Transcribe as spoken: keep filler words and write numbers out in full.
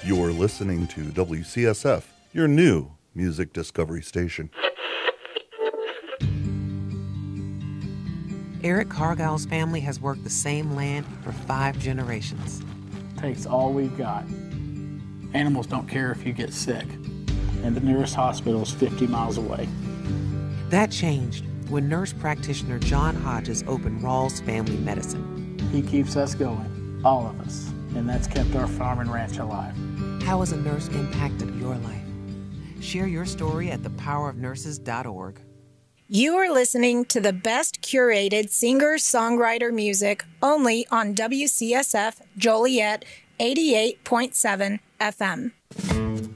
You're listening to W C S F, your new music discovery station. Eric Cargile's family has worked the same land for five generations. Takes all we've got. Animals don't care if you get sick, and the nearest hospital is fifty miles away. That changed when nurse practitioner John Hodges opened Rawls Family Medicine. He keeps us going, all of us, and that's kept our farm and ranch alive. How has a nurse impacted your life? Share your story at the power of nurses dot org. You are listening to the best curated singer-songwriter music only on W C S F Joliet eighty-eight point seven F M.